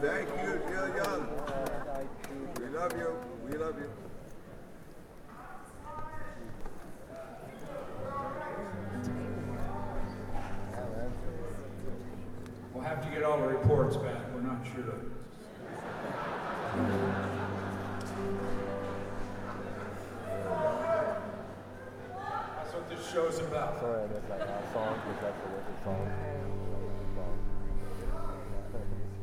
Thank you, Jill Young. We love you. We love you. We'll have to get all the reports back. We're not sure. That's what this show's about. Sorry, I missed that last song because that's a wicked song.